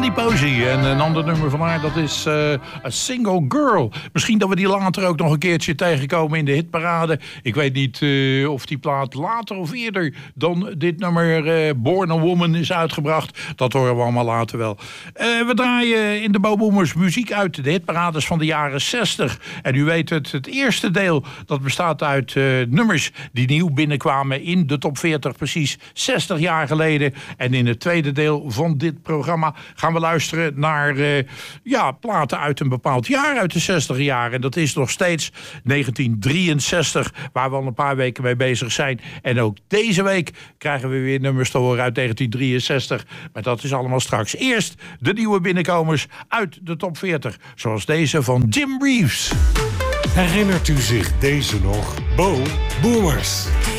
Fanny Posey. En een ander nummer van haar, dat is A Single Girl. Misschien dat we die later ook nog een keertje tegenkomen in de hitparade. Ik weet niet of die plaat later of eerder dan dit nummer Born a Woman is uitgebracht. Dat horen we allemaal later wel. We draaien in de Bo Boomers muziek uit de hitparades van de jaren 60. En u weet het eerste deel dat bestaat uit nummers die nieuw binnenkwamen in de top 40, precies 60 jaar geleden. En in het tweede deel van dit programma gaan we luisteren naar platen uit een bepaald jaar, uit de 60 jaar. En dat is nog steeds 1963, waar we al een paar weken mee bezig zijn. En ook deze week krijgen we weer nummers te horen uit 1963. Maar dat is allemaal straks. Eerst de nieuwe binnenkomers uit de top 40. Zoals deze van Jim Reeves. Herinnert u zich deze nog? Bo Boomers.